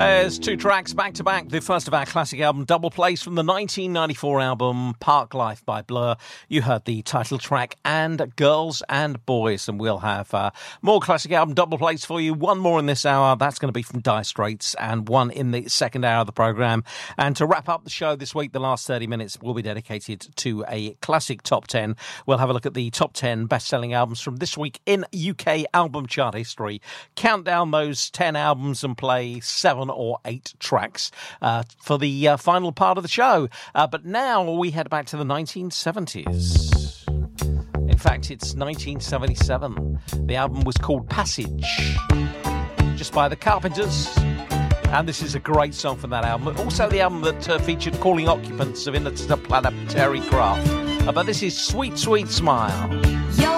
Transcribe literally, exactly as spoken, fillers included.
There's two tracks back to back. The first of our classic album double plays from the nineteen ninety-four album Park Life by Blur. You heard the title track and Girls and Boys, and we'll have uh, more classic album double plays for you. One more in this hour. That's going to be from Dire Straits, and one in the second hour of the programme. And to wrap up the show this week, the last thirty minutes will be dedicated to a classic top ten. We'll have a look at the top ten best-selling albums from this week in U K album chart history. Count down those ten albums and play seven or eight tracks uh, for the uh, final part of the show. Uh, but now we head back to the nineteen seventies. In fact, it's nineteen seventy-seven. The album was called Passage, just by the Carpenters. And this is a great song from that album. Also the album that uh, featured calling occupants of interplanetary craft. Uh, but this is Sweet, Sweet Smile.